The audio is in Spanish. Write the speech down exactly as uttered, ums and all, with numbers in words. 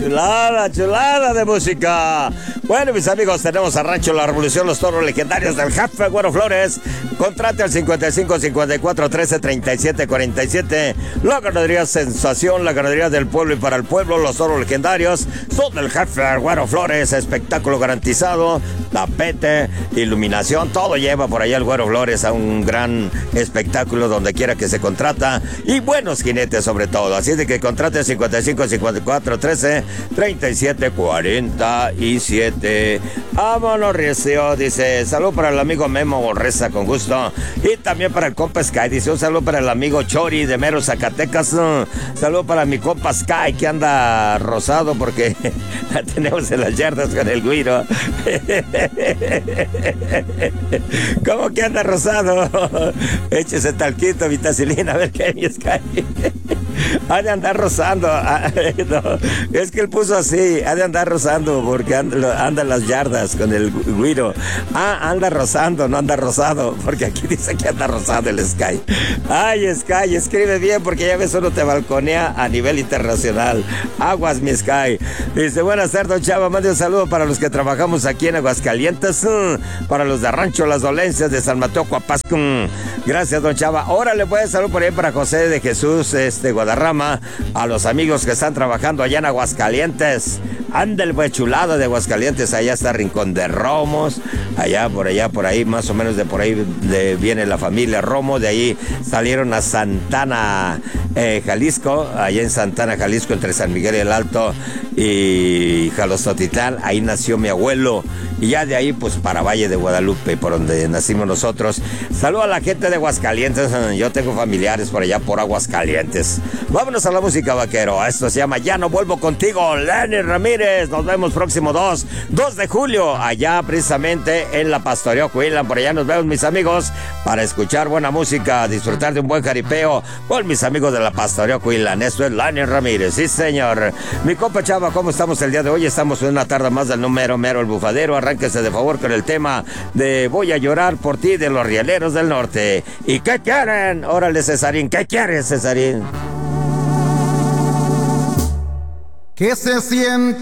Chulada, chulada de música. Bueno, mis amigos, tenemos a Rancho La Revolución, los toros legendarios del Jefe Güero Flores. Contrate al cincuenta y cinco, cincuenta y cuatro, trece, treinta y siete, cuarenta y siete. La ganadería sensación, la ganadería del pueblo y para el pueblo, los toros legendarios son del Jefe Güero Flores. Espectáculo garantizado, tapete, iluminación, todo lleva por allá el Güero Flores a un gran espectáculo donde quiera que se contrata. Y buenos jinetes sobre todo. Así de que contrate al cincuenta y cinco, cincuenta y cuatro, trece, treinta y siete, cuarenta y siete. Vámonos, Recio, dice, salud para el amigo Memo Borreza, con gusto. Y también para el compa Sky, dice, un saludo para el amigo Chori de Mero, Zacatecas. Saludo para mi compa Sky, que anda rosado porque tenemos en las yardas con el güiro. ¿Cómo que anda rosado? Échese talquito, vitacilina, a ver qué hay, mi Sky. Ha de andar rozando. No, es que él puso así, ha de andar rozando porque anda, anda en las yardas con el güiro. Ah, anda rozando, no anda rosado, porque aquí dice que anda rosado el Sky. Ay, Sky, escribe bien porque ya ves, uno te balconea a nivel internacional. Aguas, mi Sky. Dice, buenas tardes, don Chava, mande un saludo para los que trabajamos aquí en Aguascalientes, para los de Rancho Las Dolencias de San Mateo, Coapasco. Gracias, don Chava. Órale, pues, salud por ahí para José de Jesús, este, Guadarrama, a los amigos que están trabajando allá en Aguascalientes. Ándale, pues, chulada de Aguascalientes, allá está Rincón de Romos, allá, por allá, por ahí, más o menos de por ahí de, viene la familia Romo, de ahí salieron a Santana, eh, Jalisco, allá en Santana, Jalisco, entre San Miguel y el Alto y Jalostotitlán, ahí nació mi abuelo, y ya de ahí, pues, para Valle de Guadalupe, por donde nacimos nosotros. Saludo a la gente de Aguascalientes, yo tengo familiares por allá por Aguascalientes. Vámonos a la música, vaquero. Esto se llama Ya No Vuelvo Contigo, Lenny Ramírez. Nos vemos próximo dos de julio, allá precisamente en la Pastoreo Cuilan. Por allá nos vemos, mis amigos, para escuchar buena música, disfrutar de un buen jaripeo con mis amigos de la Pastoreo Cuilan. Esto es Lenny Ramírez, sí, señor. Mi compa Chava, ¿cómo estamos el día de hoy? Estamos en una tarde más del número mero el bufadero. Arránquese de favor con el tema de Voy a llorar por ti, de los Rieleros del Norte. ¿Y qué quieren? Órale, Cesarín, ¿qué quieres, Cesarín? ¿Qué se siente